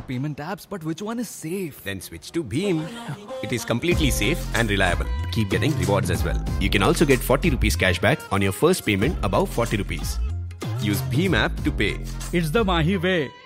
many payment apps, but which one is safe? Then switch to Bheem. It is completely safe and reliable. Keep getting rewards as well. You can also get 40 rupees cashback on your first payment above 40 rupees. Use Bheem app to pay. It's the Mahi way.